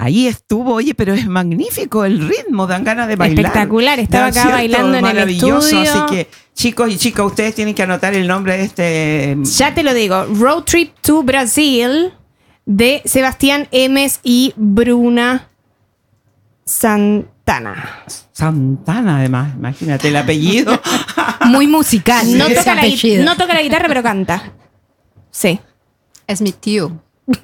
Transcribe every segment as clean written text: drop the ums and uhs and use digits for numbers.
Ahí estuvo, oye, pero es magnífico el ritmo, dan ganas de bailar. Espectacular, estaba acá ¿cierto? bailando en el estudio. Así que, chicos y chicas, ustedes tienen que anotar el nombre de este... Ya te lo digo, Road Trip to Brazil, de Sebastián Emes y Bruna Santana. Santana, además, imagínate el apellido. Muy musical. No ese toca, apellido. no toca la guitarra, pero canta. Sí. Es mi tío.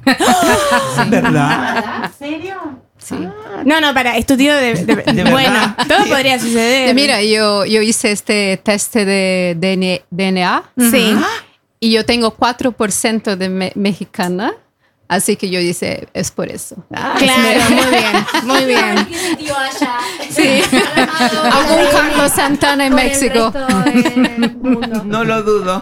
¿Verdad? ¿En serio? Sí. No, para, es tu tío de bueno, todo podría suceder. Mira, yo hice este test de DNA. Sí. Y yo tengo 4% de mexicana. Así que yo dice, es por eso. Claro, muy bien. Sí. Algún Carlos Santana en México. No lo dudo.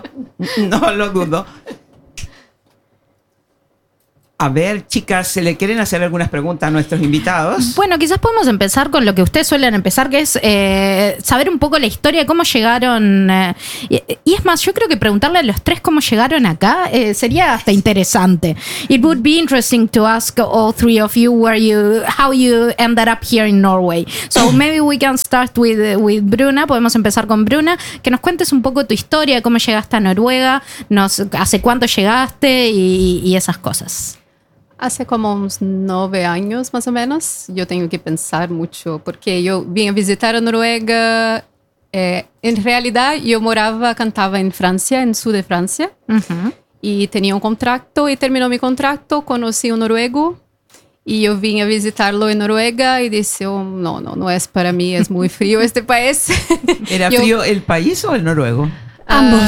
A ver, chicas, ¿se le quieren hacer algunas preguntas a nuestros invitados? Bueno, quizás podemos empezar con lo que ustedes suelen empezar, que es saber un poco la historia de cómo llegaron. Y es más, yo creo que preguntarle a los tres cómo llegaron acá sería hasta interesante. It would be interesting to ask all three of you how you ended up here in Norway. So maybe we can start with Bruna. Podemos empezar con Bruna. Que nos cuentes un poco tu historia, cómo llegaste a Noruega, hace cuánto llegaste y esas cosas. Hace como unos 9 años más o menos. Yo tengo que pensar mucho porque yo vine a visitar a Noruega. En realidad yo cantaba en Francia, en sur de Francia. Uh-huh. Y tenía un contrato y terminó mi contrato. Conocí un noruego y yo vine a visitarlo en Noruega y dije, no es para mí, es muy frío este país. ¿Era frío el país o el noruego? Ambos.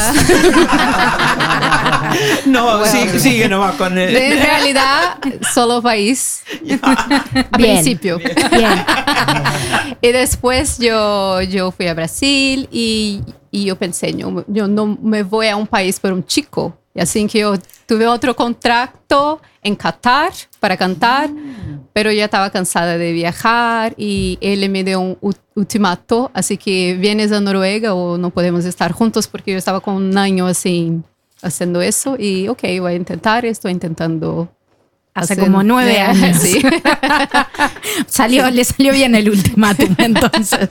No, bueno, sigue nomás con él. En realidad, solo país. A principio. Bien. Y después yo fui a Brasil y yo pensé, yo no me voy a un país por un chico. Y así que yo tuve otro contrato en Qatar para cantar, pero ya estaba cansada de viajar y él me dio un ultimato, así que vienes a Noruega o no podemos estar juntos porque yo estaba con un año así haciendo eso y ok, voy a intentar, estoy intentando. Hace como 9 años. Sí. Le salió bien el ultimátum, entonces.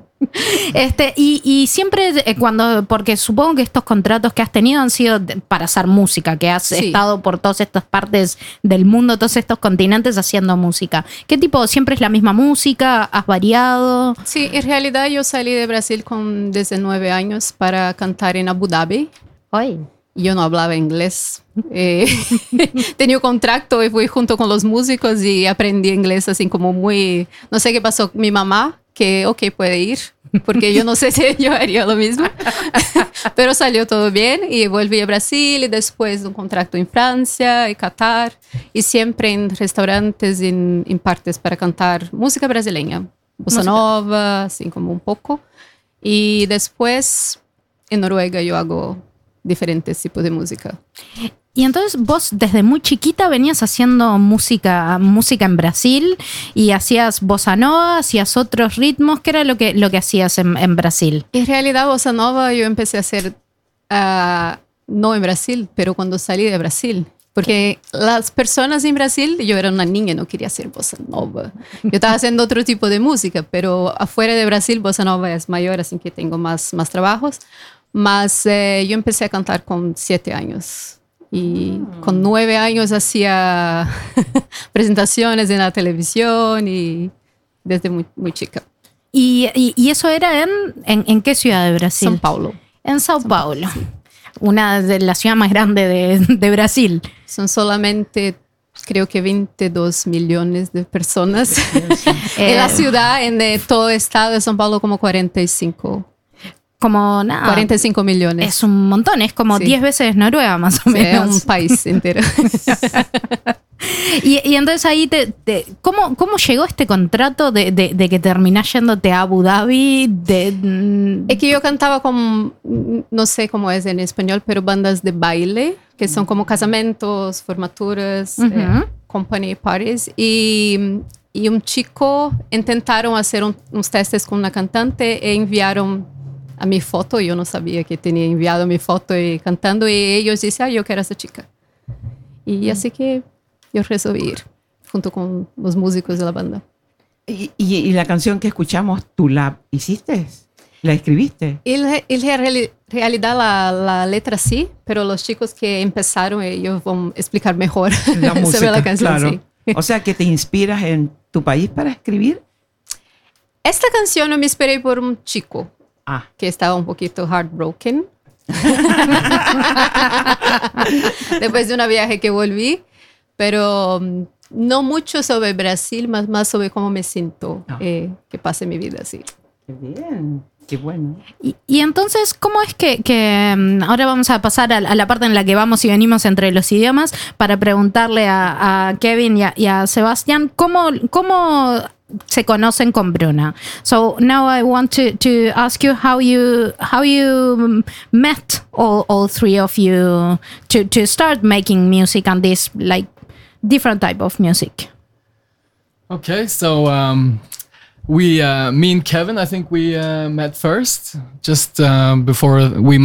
Y siempre porque supongo que estos contratos que has tenido han sido para hacer música, que has estado por todas estas partes del mundo, todos estos continentes haciendo música. ¿Qué tipo? ¿Siempre es la misma música? ¿Has variado? Sí, en realidad yo salí de Brasil desde 9 años para cantar en Abu Dhabi. Hoy. Yo no hablaba inglés. Tenía un contrato y fui junto con los músicos y aprendí inglés así como muy... No sé qué pasó. Mi mamá, que ok, puede ir, porque yo no sé si yo haría lo mismo. Pero salió todo bien y volví a Brasil y después un contrato en Francia y Qatar y siempre en restaurantes en partes para cantar música brasileña. Bossa nova, así como un poco. Y después en Noruega yo hago diferentes tipos de música. Y entonces vos desde muy chiquita venías haciendo música en Brasil y hacías bossa nova, hacías otros ritmos. ¿Qué era lo que hacías en Brasil? En realidad bossa nova yo empecé a hacer no en Brasil, pero cuando salí de Brasil. Porque las personas en Brasil, yo era una niña, no quería hacer bossa nova. Yo estaba haciendo otro tipo de música, pero afuera de Brasil bossa nova es mayor, así que tengo más trabajos. Mas yo empecé a cantar con 7 años y con 9 años hacía presentaciones en la televisión y desde muy, muy chica. ¿Y eso era en qué ciudad de Brasil? São Paulo. En Sao Paulo, sí. Una de las ciudades más grandes de Brasil. Son solamente, creo que 22 millones de personas. En la ciudad, en todo el estado de São Paulo, como 45. Como nada. 45 millones. Es un montón, es como 10 veces Noruega más o menos. Es un país entero. Y entonces ahí, ¿cómo llegó este contrato de que terminás yéndote a Abu Dhabi? Es que yo cantaba con, no sé cómo es en español, pero bandas de baile, que son como casamentos, formaturas, company parties. Y un chico intentaron hacer unos testes con una cantante e enviaron a mi foto, yo no sabía que tenía enviado mi foto y cantando, y ellos dicen, yo quiero a esa chica. Y así que yo resolví ir. junto con los músicos de la banda. ¿Y la canción que escuchamos, tú la hiciste? ¿La escribiste? En realidad la letra sí, pero los chicos que empezaron, ellos van a explicar mejor La música, sobre la canción. claro. Sí. O sea, que te inspiras en tu país para escribir. Esta canción yo me inspiré por un chico Ah, que estaba un poquito heartbroken. Después de una viaje que volví, pero no mucho sobre Brasil, más sobre cómo me siento, que pase mi vida así. qué bien, qué bueno. Y entonces, ¿cómo es que ahora vamos a pasar a la parte en la que vamos y venimos entre los idiomas para preguntarle a Kevin y a Sebastián cómo se conocen con Bruna? So now I want to ask you how you met all three of you to start making music and this like different type of music. Okay, so me and Kevin, I think we met first, just before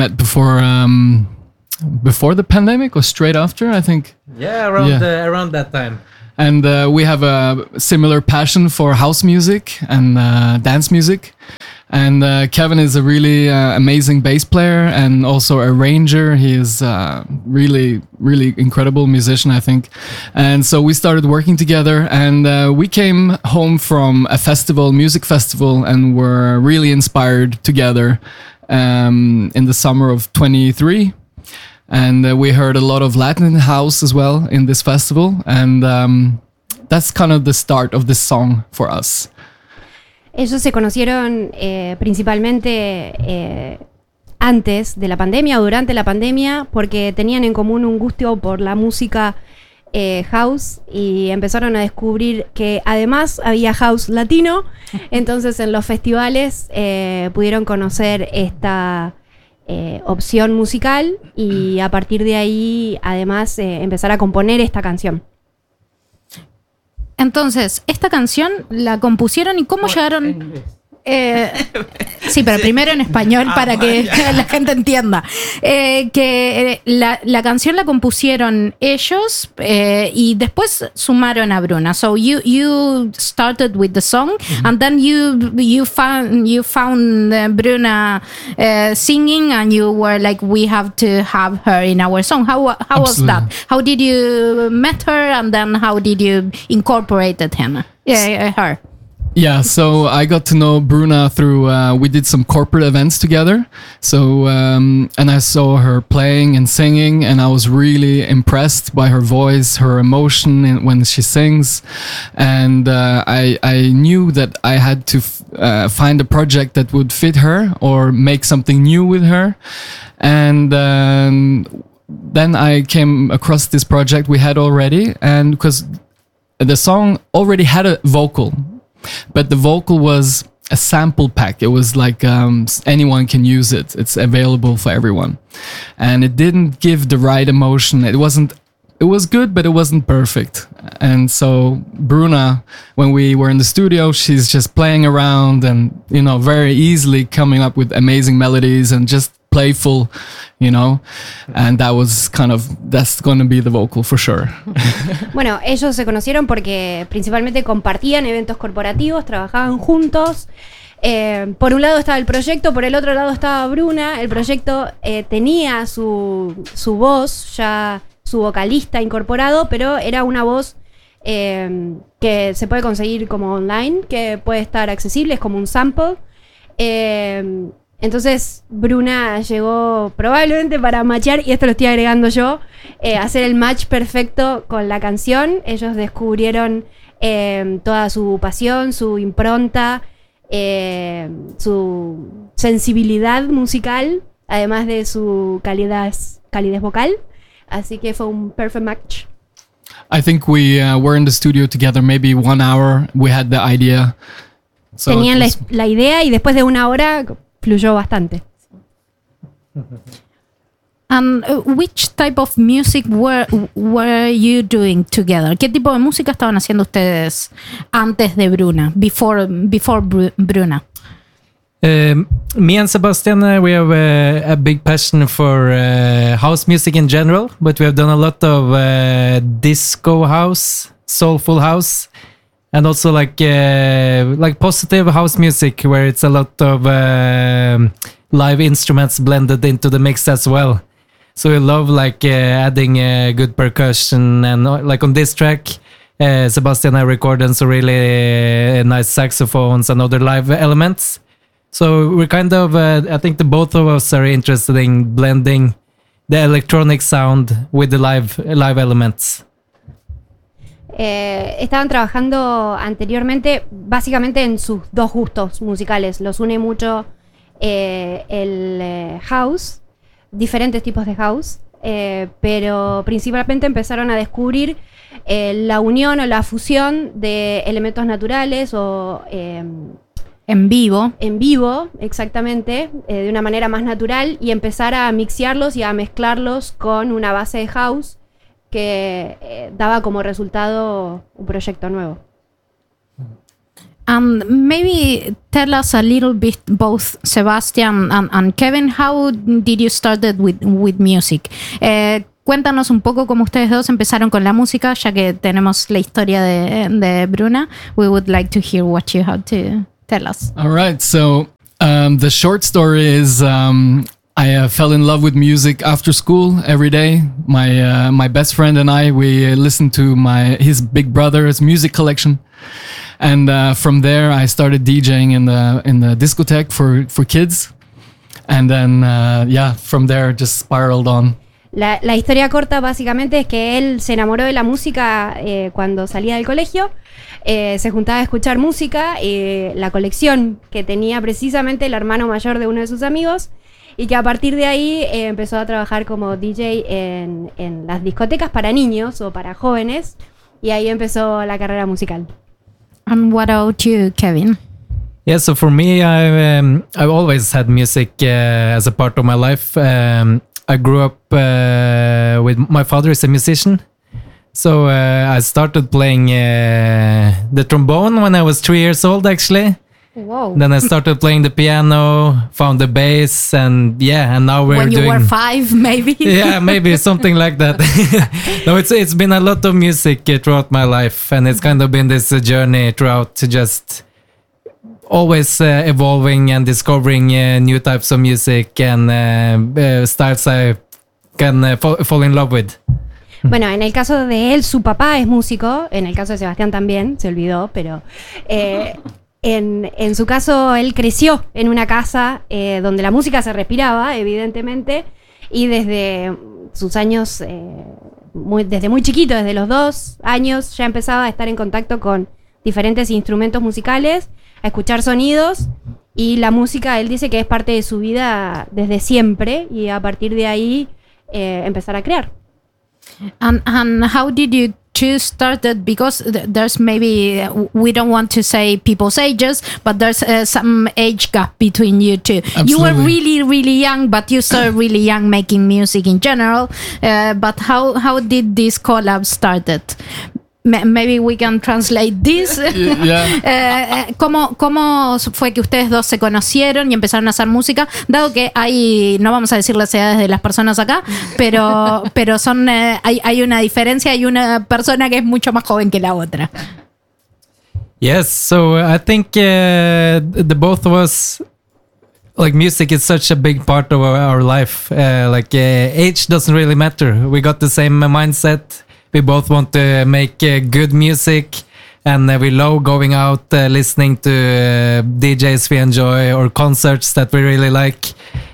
the pandemic or straight after, I think. Yeah, around that time. And we have a similar passion for house music and dance music. And Kevin is a really amazing bass player and also arranger. He is really, really incredible musician, I think. And so we started working together, and we came home from a music festival, and were really inspired together in the summer of 23. And we heard a lot of Latin house as well in this festival. And that's kind of the start of this song for us. Ellos se conocieron principalmente antes de la pandemia o durante la pandemia porque tenían en común un gusto por la música house y empezaron a descubrir que además había house latino. Entonces en los festivales pudieron conocer esta opción musical y a partir de ahí además empezar a componer esta canción. Entonces, esta canción la compusieron y cómo llegaron. Sí, pero primero en español para que la gente entienda. Que la canción la compusieron ellos y después sumaron a Bruna. So you started with the song and then you found Bruna singing and you were like, we have to have her in our song. How was that? How did you met her and then how did you incorporated her? Yeah, so I got to know Bruna through, we did some corporate events together. So, and I saw her playing and singing, and I was really impressed by her voice, her emotion when she sings. And I knew that I had to find a project that would fit her or make something new with her. And then I came across this project we had already, and because the song already had a vocal, but the vocal was a sample pack. It was like anyone can use it. It's available for everyone. And it didn't give the right emotion. It was good, but it wasn't perfect. And so Bruna, when we were in the studio, she's just playing around and, very easily coming up with amazing melodies and just playful, and that's going to be the vocal for sure. Bueno, ellos se conocieron porque principalmente compartían eventos corporativos, trabajaban juntos. Por un lado estaba el proyecto, por el otro lado estaba Bruna. El proyecto tenía su voz, ya su vocalista incorporado, pero era una voz que se puede conseguir como online, que puede estar accesible, es como un sample. Entonces Bruna llegó probablemente para matchar, y esto lo estoy agregando yo, hacer el match perfecto con la canción. Ellos descubrieron toda su pasión, su impronta, su sensibilidad musical, además de su calidez vocal. Así que fue un perfect match. I think we were in the studio together maybe 1 hour. We had the idea. So tenían la idea y después de 1 hora fluyó bastante. And which type of music were you doing together? ¿Qué tipo de música estaban haciendo ustedes antes de Bruna, before Bruna? Me and Sebastian, we have a big passion for house music in general, but we have done a lot of disco house soulful house, and also like positive house music where it's a lot of live instruments blended into the mix as well. So we love like adding good percussion, and like on this track, Sebastian and I recorded some really nice saxophones and other live elements. So we're kind of, I think the both of us are interested in blending the electronic sound with the live elements. Estaban trabajando anteriormente básicamente en sus dos gustos musicales. Los une mucho el house, diferentes tipos de house, pero principalmente empezaron a descubrir la unión o la fusión de elementos naturales o En vivo. en vivo, exactamente, de una manera más natural, y empezar a mixearlos y a mezclarlos con una base de house que daba como resultado un proyecto nuevo. And maybe tell us a little bit, both Sebastian and Kevin, how did you started with music? Cuéntanos un poco cómo ustedes dos empezaron con la música, ya que tenemos la historia de Bruna. We would like to hear what you have to tell us. All right. So the short story is I fell in love with music after school every day. My best friend and I, we listened to his big brother's music collection. And from there, I started DJing in the discotheque for kids. And then, from there, just spiraled on. La historia corta básicamente es que él se enamoró de la música cuando salía del colegio, se juntaba a escuchar música, la colección que tenía precisamente el hermano mayor de uno de sus amigos, y que a partir de ahí empezó a trabajar como DJ en las discotecas para niños o para jóvenes, y ahí empezó la carrera musical. And what about you, Kevin? Yeah, so for me, I've always had music as a part of my life. I grew up with my father is a musician, so I started playing the trombone when I was 3 years old, actually. Wow. Then I started playing the piano, found the bass, and now we're When you doing. were 5, maybe? Yeah, maybe something like that. No, it's been a lot of music throughout my life, and it's kind of been this journey throughout to just always evolving and discovering new types of music and styles I can fall in love with. Bueno, en el caso de él, su papá es músico, en el caso de Sebastián también, se olvidó, pero en su caso él creció en una casa donde la música se respiraba, evidentemente, y desde sus años, desde muy chiquito, desde los 2 años, ya empezaba a estar en contacto con diferentes instrumentos musicales, a escuchar sonidos, y la música, él dice que es parte de su vida desde siempre, y a partir de ahí empezar a crear. And how did you choose started? Because there's maybe, we don't want to say people's ages, but there's some age gap between you two. Absolutely. You were really, really young, but you started really young making music in general. But how did this collab started? Maybe we can translate this. Yeah. ¿Cómo fue que ustedes dos se conocieron y empezaron a hacer música? Dado que no vamos a decir las edades de las personas acá, pero son hay una diferencia, hay una persona que es mucho más joven que la otra. Yes, so I think the both of us, like, music is such a big part of our life. Age doesn't really matter. We got the same mindset. We both want to make good music, and we love going out, listening to DJs we enjoy or concerts that we really like.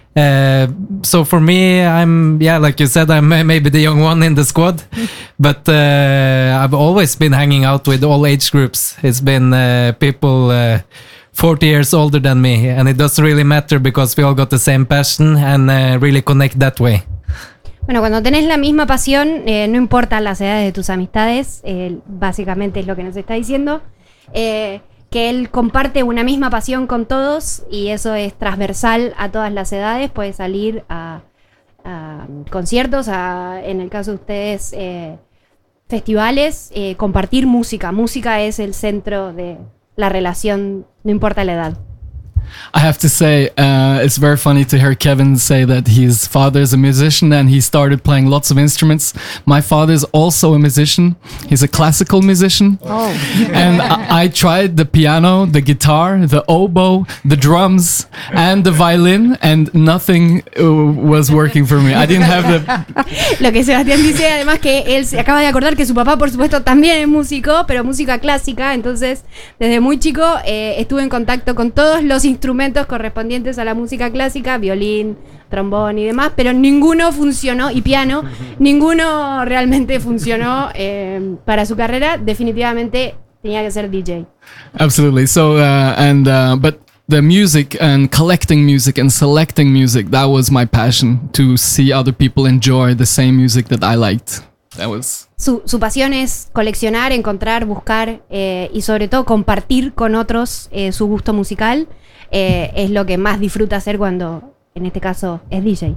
So for me, I'm, like you said, I'm maybe the young one in the squad, but I've always been hanging out with all age groups. It's been people 40 years older than me, and it doesn't really matter because we all got the same passion and really connect that way. Bueno, cuando tenés la misma pasión, no importa las edades de tus amistades, básicamente es lo que nos está diciendo, que él comparte una misma pasión con todos, y eso es transversal a todas las edades. Puede salir a conciertos, en el caso de ustedes, festivales, compartir música. Música es el centro de la relación, no importa la edad. I have to say, it's very funny to hear Kevin say that his father is a musician and he started playing lots of instruments. My father is also a musician. He's a classical musician. Oh. And I tried the piano, the guitar, the oboe, the drums, and the violin, and nothing was working for me. I didn't have the... Lo que Sebastián dice además que él se acaba de acordar que su papá por supuesto también es músico, pero música clásica, entonces desde muy chico estuve en contacto con todos los instrumentos correspondientes a la música clásica, violín, trombón y demás, pero ninguno funcionó, y piano, ninguno realmente funcionó para su carrera. Definitivamente tenía que ser DJ. Absolutely. So, but the music and collecting music and selecting music, that was my passion, to see other people enjoy the same music that I liked. That was... Su pasión es coleccionar, encontrar, buscar y sobre todo compartir con otros su gusto musical. Es lo que más disfruta hacer cuando, en este caso, es DJ.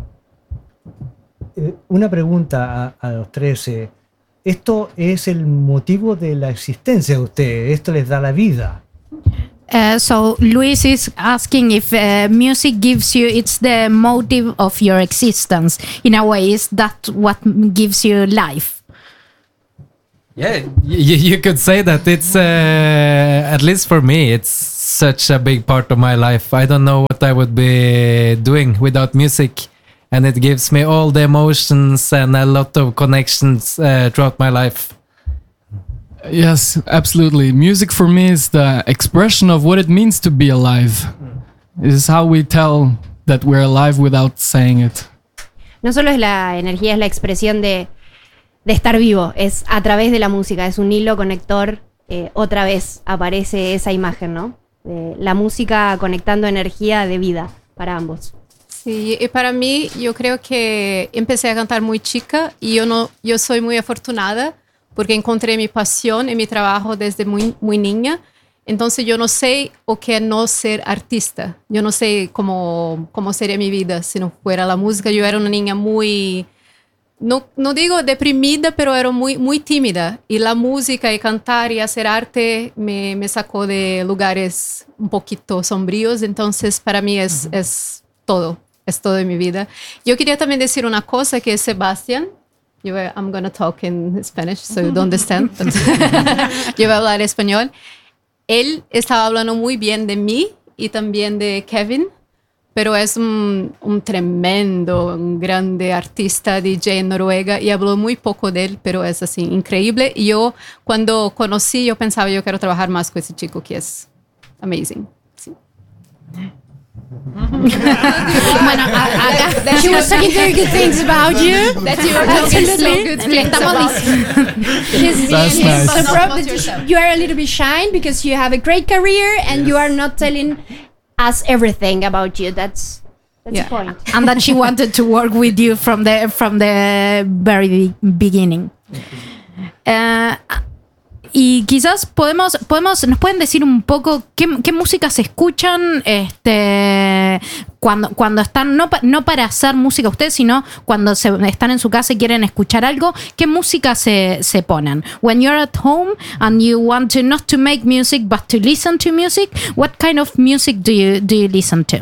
Una pregunta a los tres. ¿Esto es el motivo de la existencia de ustedes? ¿Esto les da la vida? So Luis is asking if music gives you, it's the motive of your existence. In a way, is that what gives you life? Yeah, you could say that. It's at least for me, it's such a big part of my life. I don't know what I would be doing without music, and it gives me all the emotions and a lot of connections throughout my life. Yes, absolutely. Music for me is the expression of what it means to be alive. It is how we tell that we're alive without saying it. No solo es la energía, es la expresión de estar vivo, es a través de la música, es un hilo conector. Otra vez aparece esa imagen, ¿no? De la música conectando energía de vida para ambos. Sí, y para mí, yo creo que empecé a cantar muy chica y yo soy muy afortunada porque encontré mi pasión en mi trabajo desde muy niña. Entonces yo no sé o qué no ser artista. Yo no sé cómo sería mi vida si no fuera la música. Yo era una niña muy... No digo deprimida, pero era muy tímida. Y la música y cantar y hacer arte me sacó de lugares un poquito sombríos. Entonces, para mí es todo. Es todo en mi vida. Yo quería también decir una cosa que es Sebastián. I'm going to talk in Spanish, so you don't understand. Yo voy a hablar español. Él estaba hablando muy bien de mí y también de Kevin. Pero es un tremendo, un grande artista, DJ en Noruega, y habló muy poco de él, pero es así, increíble. Y yo, cuando conocí, yo pensaba, yo quiero trabajar más con ese chico, que es amazing. Sí. Bueno, acá She was saying very good things about you. That you are talking so good things about. That's nice. So proud that you are a little bit shy because you have a great career and you are not telling us everything about you. That's the point. and that she wanted to work with you from the very beginning. Y quizás nos pueden decir un poco qué música se escuchan cuando están, no para hacer música ustedes, sino cuando están en su casa y quieren escuchar algo, qué música se ponen. When you're at home and you want to not to make music but to listen to music, what kind of music do you listen to?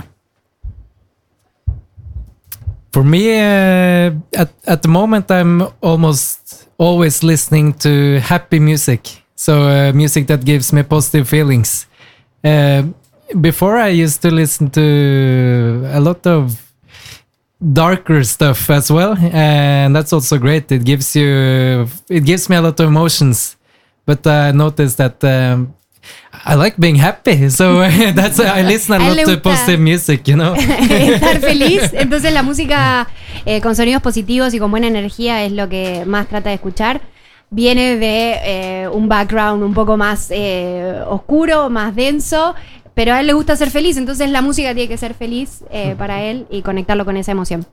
For me, at the moment, I'm almost always listening to happy music. So music that gives me positive feelings. Before I used to listen to a lot of darker stuff as well, and that's also great. It gives me a lot of emotions. But I noticed that I like being happy, so that's I listen a lot to positive music, you know. Estar feliz, entonces la música con sonidos positivos y con buena energía es lo que más trata de escuchar. Viene de un background un poco más oscuro, más denso, pero a él le gusta ser feliz, entonces la música tiene que ser feliz para él y conectarlo con esa emoción.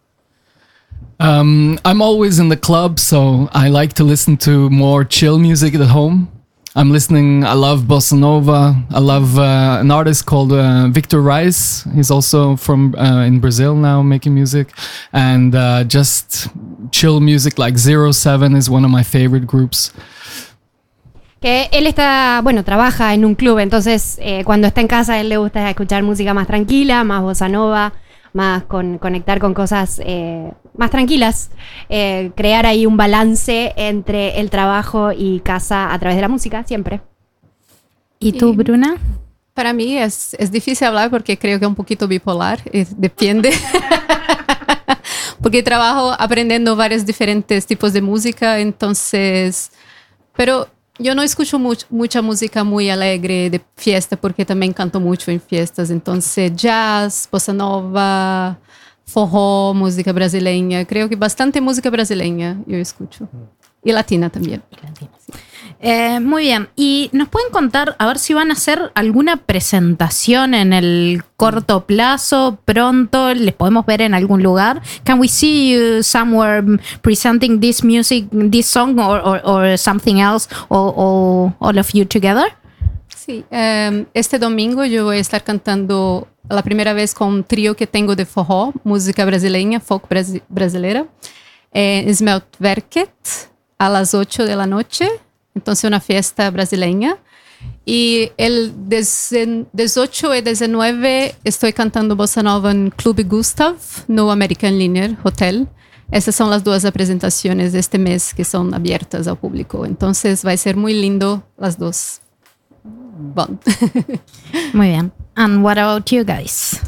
I'm always in the club, so I like to listen to more chill music at home. I love bossa nova. I love an artist called Victor Reis. He's also from in Brazil now, making music. And just chill music like 07 is one of my favorite groups. Que él está, bueno, trabaja en un club, entonces cuando está en casa a él le gusta escuchar música más tranquila, más bossa nova, más conectar con cosas más tranquilas, crear ahí un balance entre el trabajo y casa a través de la música, siempre. ¿Y tú, Bruna? Para mí es difícil hablar porque creo que es un poquito bipolar, depende. Porque trabajo aprendiendo varios diferentes tipos de música, entonces, pero yo no escucho mucha música muy alegre de fiesta porque también canto mucho en fiestas, entonces jazz, bossa nova, forró, música brasileña, creo que bastante música brasileña yo escucho. Y latina también. Muy bien. ¿Y nos pueden contar, a ver si van a hacer alguna presentación en el corto plazo, pronto? ¿Les podemos ver en algún lugar? Can we see you somewhere presenting this music, this song, or something else, or all of you together? Sí, este domingo yo voy a estar cantando la primera vez con un trío que tengo de forró, música brasileña, folk brasileira, Smeltwerket, a las 8 de la noche. Entonces una fiesta brasileña. Y el 18 y 19 estoy cantando bossa nova en Club Gustav, no American Liner Hotel. Esas son las dos presentaciones de este mes que son abiertas al público. Entonces va a ser muy lindo las dos. Bon. Muy bien. And what about you guys?